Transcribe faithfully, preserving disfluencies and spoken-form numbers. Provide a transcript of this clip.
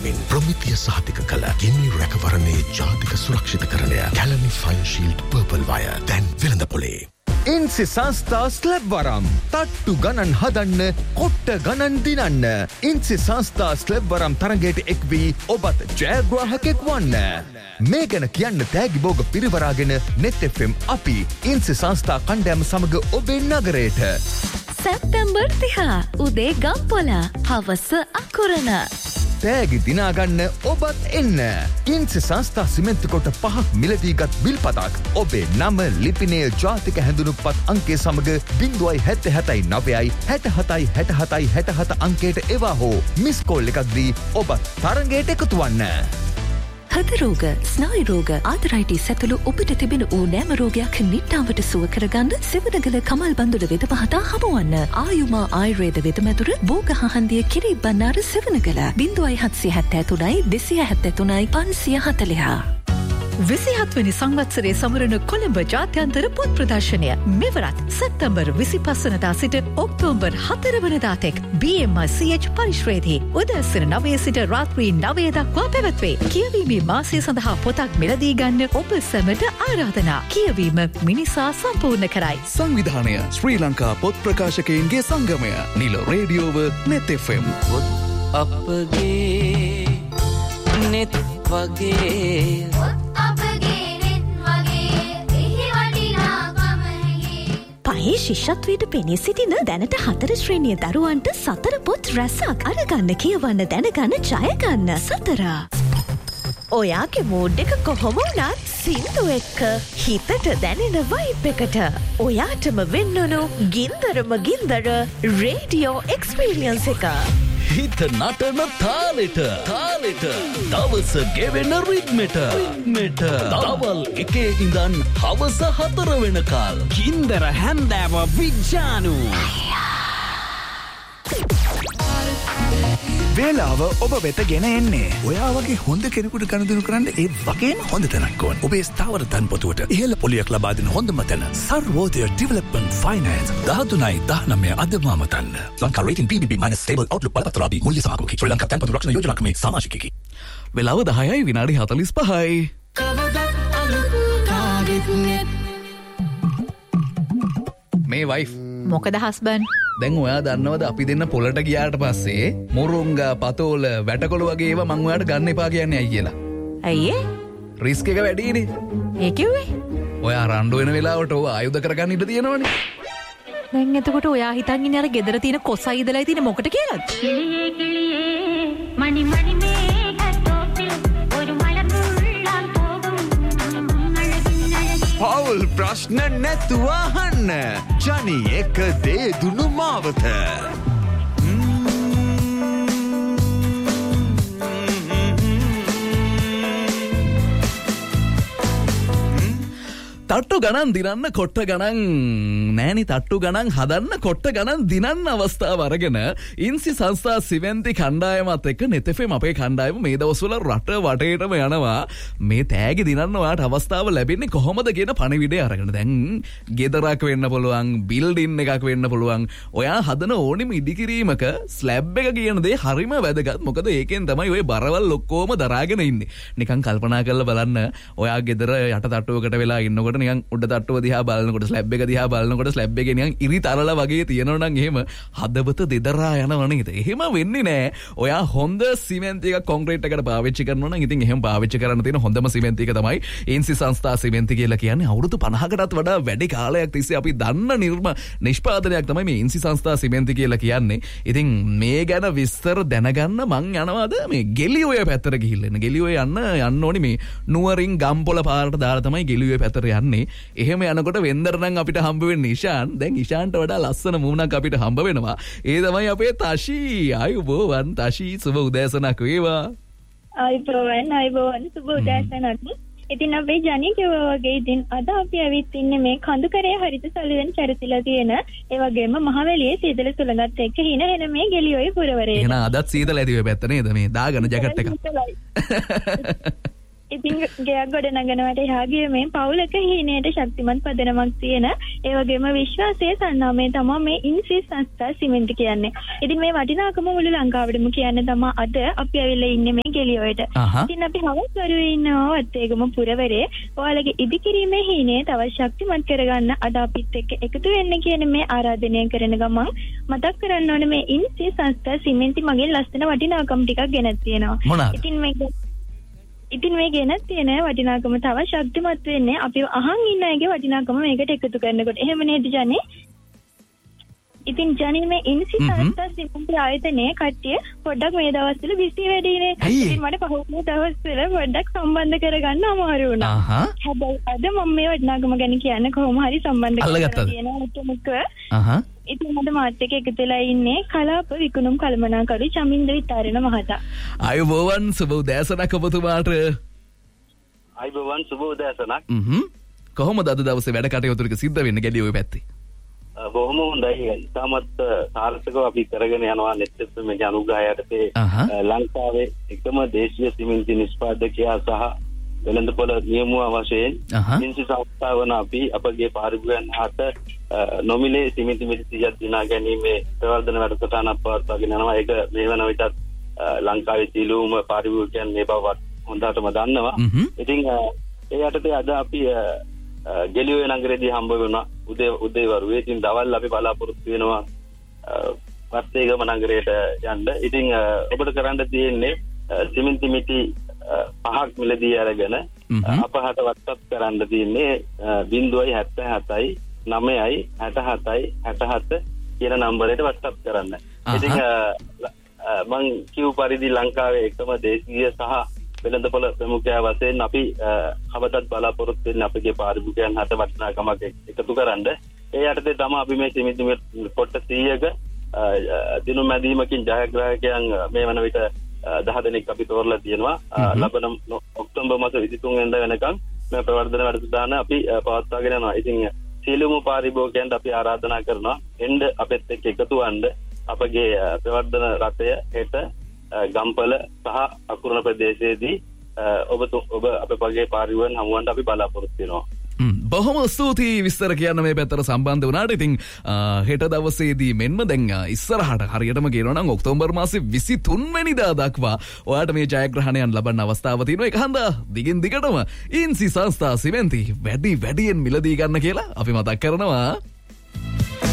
නමින් ප්‍රමිතිය සහතික කළ ගිනි රැකවරණයේ ජාතික සුරක්ෂිතකරණය Kelani fine shield purple wire දැන් වෙළඳපොලේ. ඉන්සි සංස්ථා ස්ලැබ් වරම් තට්ටු ගණන් හදන්න කොට්ට ගණන් දිනන්න. ඉන්සි සංස්ථා ස්ලැබ් වරම් තරගයට එක් වී ඔබත් ජයග්‍රාහකෙක් වන්න. මේ ගැන කියන්න තෑගි බෝග පිරිවරාගෙන නෙත් එෆ් එම් අපි ඉන්සි සංස්ථා කණ්ඩෑම සමග ඔබේ නගරයට. සැප්තැම්බර් තිහා උදේ ගම්පොල හවස අකුරණ. තෑගි දිනාගන්න ඔබත් එන්න. ඉන්සි සංස්ථා සිමෙන්ති කොට පහක් මිලදීගත් බිල්පතක් ඔබේ නම ලිපිනය ජාතික හැඳුනුපත් අංකේ සමග බිංදුවයි හැත්ත හැතයි නවයයි හැට හතයි හැට හතයි හැට හත අංකයට එවා හෝ මිස්කෝල් එකක් දී ඔබත් තරගයට එකතු වන්න. හදරෝග, ස්නායු රෝග, ආතරයිටිස් ඇතුළු ඔබට තිබෙන ඕනෑම රෝගයක් නිට්ටාවට සුව කරගන්න සෙවණගල කමල් බඳුල වෙද පහතා හමුවන්න. ආයුමා ආයුර්වේද වෙදමැදුර බෝගහ හන්දිය කිරි බණ්ණාර සෙවණගල බිංදුවයි හත්සිය හැත්තෑ තුනයි දෙසිය හැත්තෑ තුනයි පන්සිය හතළිහ. විසිහත්වනි සංවත්සරේ සමරන කොළඹ ජාත්‍යන්තර පොත් ප්‍රදර්ශනය මෙවරත් සැප්තැම්බර් විසිපහ වනදා සිට ඔක්තෝබර් හතර වනදා තෙක් බී එම් ආර් සී එච් පරිශ්‍රයේදී උදෑසන නවය සිට රාත්‍රී නවය දක්වා පැවැත්වේ. කියවීමේ මාසය සඳහා පොතක් මිලදී ගන්න ඔබ සැමට ආරාධනා. කියවීම මිනිසා සම්පූර්ණ කරයි. සංවිධානය ශ්‍රී ලංකා පොත් ප්‍රකාශකයන්ගේ සංගමය. නිල රේඩියෝව නෙත් එෆ් එම්. අපගේ නෙත් වගේ පහේ ශිෂ්‍යත්වයට පෙනී සිටින දැනට හතර ශ්‍රේණිය දරුවන්ට සතර පොත් රැසක් අරගන්න කියවන්න දැනගන්න ජයගන්න සතර. ඔයාගේ මූඩ් එක කොහොම වුණත් සින්දු එක්ක හිතට දැනෙන වයිබ් එකට ඔයාටම වෙන්නනු ගින්දරම ගින්දර රේඩියෝ එක්ස්පීරියන්ස් එක. හිත නටන තාලෙට තාලෙට දවස ගෙවෙන රිද්මෙට රිද්මෙට දවල් එකේ ඉඳන් හවස හතර වෙනකල් කින්දර හැන්දෑව විජ්ජානු වේලාව ඔබ වෙත ගෙන එන්නේ. ඔයා වගේ හොඳ කෙනෙකුට ගනුදෙනු කරන්න ඒ වගේම හොඳ තැනක් ඕන. ඔබේ ස්ථාවර තන්පොතුවට ඉහළ පොලියක් ලබා දෙන හොඳම තැන Sarvodaya development finance දහතුනයි දහනවය අදමාම තන්න. Lanka rating P බී බී මයිනස් ස්ටේබල් අවුට්ලුක් බලපත්‍ර ලබී මුල්‍ය සහගෝකී ශ්‍රී ලංකා තන්පතු රක්ෂණ යෝජනා ක්‍රමේ සමාජිකයෙකි. වේලාව දහයයි විනාඩි හතළිස් පහයි. මේ වයිෆ් මොකද හස්බන්? දැන් ඔයා දන්නවද අපි දෙන්න පොලට ගියාට පස්සේ මුරුංගා පතෝල වැටකොළු වගේ ඒවා මං ඔයාට ගන්න එපා කියන්නේ ඇයි කියලා. ඇයි ඒ? රිස්ක් එක වැඩිනේ. ඒ කිව්වේ? ඔයා රණ්ඩු වෙන වෙලාවට ඔය ආයුධ කරගන්න ඉඩ තියෙනවනේ. දැන් එතකොට ඔයා හිතන් ඉන්නේ අර ගෙදර තියෙන කොසයි ඉදලා තියෙන මොකට කියලාද? කිලියේ කිලියේ මණි මණි මේ ගැටෝපිල් ഒരു മലമുള്ളാൻ പോകും පවුල් ප්‍රශ්න නැතුව අහන්න. ජනි එක දේදුණු මාවත. තට්ටු ගණන් දිනන්න කොට්ට ගණන් නෑනි තට්ටු ගණන් හදන්න කොට්ට ගණන් දිනන්න අවස්ථාව අරගෙන ඉන්සි සංස්ථා සිවන්ති කණ්ඩායමත් එක්ක නෙත් එෆ් එම් අපේ කණ්ඩායම මේ දවස්වල රට වටේටම යනවා. මේ තෑගි දිනන්න ඔයාට අවස්ථාව ලැබෙන්නේ කොහොමද කියන පණිවිඩය අරගෙන. දැන් ගෙදරක් වෙන්න පුළුවන්, බිල්ඩින් එකක් වෙන්න පුළුවන්. ඔයා හදන ඕනිම ඉදිකිරීමක ස්ලැබ් එක කියන දේ හරිම වැදගත්. මොකද ඒකෙන් තමයි ඔය බරවල් ඔක්කොම දරාගෙන ඉන්නේ. නිකන් කල්පනා කරලා බලන්න ඔයා ගෙදර යට තට්ටුවකට වෙලා ඉන්නකොට නිකන් උඩ තට්ටුව දිහා බලනකොට ස්ලැබ් එක දිහා බලනකොට ස්ලැබ් එකේ නිකන් ඉරි තරලා වගේ තියෙනවා නම් එහෙම හදවත දෙදරා යනවා නේද? එහෙම වෙන්නේ නැහැ. ඔයා හොඳ සිමෙන්ති එකක් කොන්ක්‍රීට් එකට පාවිච්චි කරනවා නම් ඉතින් එහෙම පාවිච්චි කරන්න තියෙන හොඳම සිමෙන්ති එක තමයි ඉන්සි සංස්ථා සිමෙන්ති කියලා කියන්නේ. අවුරුදු පනහකටත් වඩා වැඩි කාලයක් තිස්සේ අපි දන්න නිර්ම නිෂ්පාදනයක් තමයි මේ ඉන්සි සංස්ථා සිමෙන්ති කියලා කියන්නේ. ඉතින් මේ ගැන විස්තර දැනගන්න මං යනවාද මේ ගෙලියෝය පැත්තට ගිහිල්ලා එන්න. ගෙලියෝය යන්න යන්න ඕනි මේ නුවරින් ගම්පොළ පාරට දාලා තමයි ගෙලියෝය පැත්තට යන්නේ. එහෙම යනකොට වෙන්දර නම් අපිට හම්බ වෙන්නේ ඉෂාන්. දැන් ඉෂාන්ට වඩා ලස්සන මූණක් අපිට හම්බ වෙනවා. ඒ තමයි අපේ තෂී. ආයුබෝවන් තෂී, සුබ උදෑසනක් වේවා. ආයුබෝවන් ආයුබෝවන් සුබ උදෑසනක්. ඉතින් අපේ ජනී කිව්වා වගේ ඉතින් අද අපි ඇවිත් ඉන්නේ මේ කඳුකරේ හරිත සලුවෙන් චරිතලා තියෙන ඒ වගේම මහවැලියේ සීතල සුළඟත් එක්ක හින හෙන මේ ගෙලියෝයි පුරවරේ. එහෙනම් අදත් සීතල ඇති වෙ පැත්ත නේද මේ දාගෙන ජැකට් එක. ඉතින් ගෙයක් ගොඩ නගනවට එහාගේ මේ පවුලක හීනයට ශක්තිමත් පදනමක් තියෙන ඒ වගේම විශ්වාසයේ සන්නාමය තමයි මේ ඉන්සි සංස්ථා සිමෙන්ති කියන්නේ. ඉතින් මේ වටිනාකම මුළු ලංකාවෙම කියන්න තමයි අද අපි ඇවිල්ලා ඉන්නේ මේ ගෙලියොයට. ඉතින් අපි හවස් වරුවේ ඉන්නවා වත්තේගම පුරවරේ. ඔයාලගේ ඉදිකිරීමේ හීනේ තවත් ශක්තිමත් කරගන්න අද අපිත් එක්ක එකතු වෙන්න කියන මේ ආරාධනය කරන ගමන් මතක් කරන්න ඕනේ මේ ඉන්සි සංස්ථා සිමෙන්ති මගෙන් ලස්සන වටිනාකම් ටිකක් ගෙනත් තියෙනවා. ඉතින් මේක ඉතින් මේ ගෙනත් තියෙන වටිනාකම තව ශක්තිමත් වෙන්නේ අපි අහන් ඉන්න අයගේ වටිනාකම මේකට එකතු කරනකොට. එහෙම නේද ජනේ? ඉතින් ජනේ මේ ඉන්සි සංස්ථා සිමෙන්ති ආයතනයේ කට්ටිය පොඩ්ඩක් මේ දවස්වල බිසි වැඩිනේ. ඉතින් මට පහුගිය දවස්වල පොඩ්ඩක් සම්බන්ධ කරගන්න අමාරු වුණා. හැබැයි අද මම මේ වටිනාකම ගැන කියන්න කොහොම හරි සම්බන්ධ කරගන්න තියෙනවා. ඉතින් මට මාත් එක්ක එකතු වෙලා ඉන්නේ කලාප විකුණුම් කළමනාකරු චමින්ද විතාරණ මහතා. අයබෝවන් සුබ උදෑසනක් ඔබතුමාට. අයබෝවන් සුබ උදෑසනක්. හ්ම්. කොහොමද අද දවසේ වැඩ කටයුතු ටික සිද්ධ වෙන්නේ ගැලිය ඔය පැත්තේ? බොහොම හොඳයි. ඉතාමත් සාර්ථකව අපි කරගෙන යනවා නෙට්ෆ්ලික්ස් මේකේ අනුග්‍රහය යටතේ ලංකාවේ එකම දේශීය සිමෙන්ති නිෂ්පාදකයා සහ වෙළඳපොළ නියමුවා වශයෙන් ඉන්සි සංස්ථාව වන අපි අපගේ පාරිභෝගිකයන් හට නොමිලේ සිමෙන්ති මිටි සියයක් දිනා ගැනීමේ ප්‍රවර්ධන වැඩසටහනක් පවත්වාගෙන යනවා. ඒක මේ වන විටත් ලංකාවේ සියලුම පාරිභෝගිකයන් මේ බව හොඳටම දන්නවා. ඉතින් ඒ යටතේ අද අපි ගෙලියෝ නගරයේදී හම්බ වුණා උදේ උදේ වරුවේ. ඉතින් දවල් අපි බලාපොරොත්තු වෙනවා වත්තේගම නගරයට යන්න. ඉතින් ඔබට කරන්න තියෙන්නේ සිමෙන්ති මිටි පහක් මිලදී අරගෙන අපහට WhatsApp කරන්න තියෙන්නේ ज़ीरो सात सात නවයයි හැට හතයි හැට හත කියන නම්බරයට WhatsApp කරන්න. ඉතින් මම කිව් පරිදි ලංකාවේ එකම දේශීය සහ වෙළඳපොළ ප්‍රමුඛයා වශයෙන් අපි කවදත් බලාපොරොත්තු වෙන්නේ අපගේ පාරිභෝගිකයන් හට වටිනාකමක් එකතු කරන්න. ඒ යටතේ තමයි අපි මේ සිමෙන්ති කොට සීයක දිනුම් මැදීමකින් ජයග්‍රාහකයන් මේ වන විට දහ දෙනෙක් අපි තෝරලා තියෙනවා. ලබන ඔක්තෝබර් මාස විසිතුන් වෙනිදා වෙනකන් මේ ප්‍රවර්ධන වැඩසටහන අපි පවත්වාගෙන යනවා. ඉතින් සියලුම පාරිභෝගිකයන්ට අපි ආරාධනා කරනවා එන්න අපෙත් එක්ක එකතු වන්න. අපගේ ප්‍රවර්ධන රථය හෙට ගම්පල සහ අකුරණ ප්‍රදේශයේදී ඔබ ඔබ අපගේ පාරිභෝගිකයන් හමුවන්න අපි බලාපොරොත්තු වෙනවා. බොහොම ස්තුතියි විස්තර කියන්න මේ පැත්තට සම්බන්ධ වුණාට. ඉතින් හෙට දවසේදී මෙන්ම දැන් ඉස්සරහට හරියටම කියනවා නම් ඔක්තෝබර් මාසේ විසිතුන් වෙනිදා දක්වා ඔයාලට මේ ජයග්‍රහණයන් ලබන්න අවස්ථාව තියෙනවා. ඒක හන්දා දිගින් දිගටම ඉන්සි සංස්ථා සිමෙන්ති වැඩි වැඩියෙන් මිලදී ගන්න කියලා අපි මතක් කරනවා.